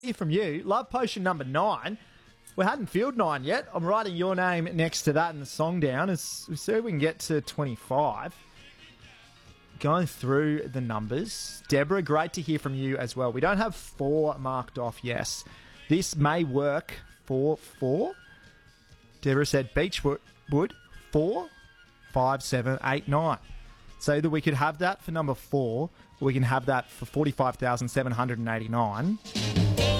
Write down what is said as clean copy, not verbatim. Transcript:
Hear from you. Love Potion number 9. We hadn't field 9 yet. I'm writing your name next to that in the song down as we see if we can get to 25. Going through the numbers. Deborah, great to hear from you as well. We don't have 4 marked off, yes. This may work for 4. Deborah said Beechwood 4, 5, 7, 8, 9. So either we could have that for number 4 or we can have that for 45,789.